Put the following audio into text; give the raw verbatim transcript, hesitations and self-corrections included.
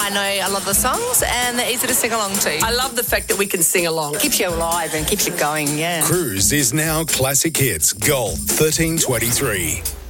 I know a lot of the songs and they're easy to sing along to. I love the fact that we can sing along. Keeps you alive and keeps you going, yeah. Cruise is now Classic Hits Gold thirteen twenty-three.